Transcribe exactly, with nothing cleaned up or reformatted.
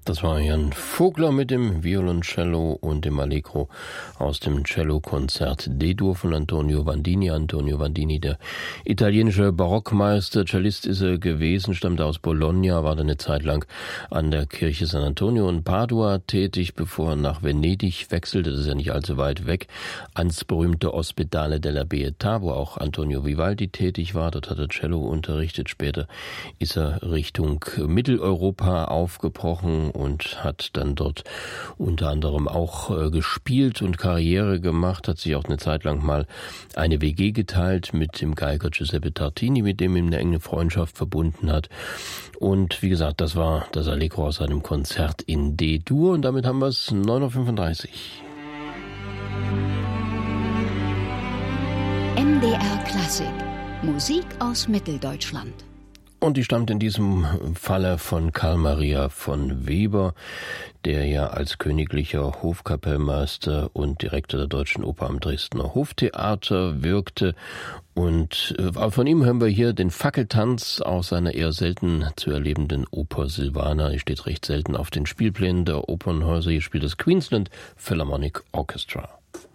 Das war Jan Vogler mit dem Violoncello und dem Allegro aus dem Cellokonzert D-Dur von Antonio Vandini. Antonio Vandini, der italienische Barockmeister, Cellist ist er gewesen, stammte aus Bologna, war dann eine Zeit lang an der Kirche San Antonio in Padua tätig, bevor er nach Venedig wechselte, das ist ja nicht allzu weit weg, ans berühmte Ospedale della Pietà, wo auch Antonio Vivaldi tätig war. Dort hat er Cello unterrichtet. Später ist er Richtung Mitteleuropa aufgebrochen und hat dann dort unter anderem auch äh, gespielt und Karriere gemacht, hat sich auch eine Zeit lang mal eine W G geteilt mit dem Geiger Giuseppe Tartini, mit dem ihm eine enge Freundschaft verbunden hat. Und wie gesagt, das war das Allegro aus seinem Konzert in D-Dur und damit haben wir es neun Uhr fünfunddreißig. M D R Klassik. Musik aus Mitteldeutschland. Und die stammt in diesem Falle von Karl Maria von Weber, der ja als königlicher Hofkapellmeister und Direktor der Deutschen Oper am Dresdner Hoftheater wirkte. Und von ihm hören wir hier den Fackeltanz aus seiner eher selten zu erlebenden Oper Silvana. Die steht recht selten auf den Spielplänen der Opernhäuser. Hier spielt das Queensland Philharmonic Orchestra.